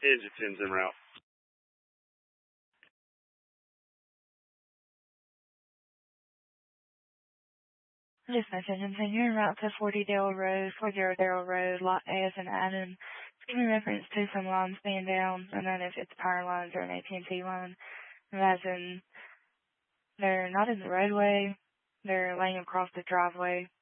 It depends en route. This message and saying you're en route to 40 Darrell Road, Lot A as in Adam. It's giving reference to some lines being down, and then if it's power lines or an AT&T line, as in they're not in the roadway, they're laying across the driveway,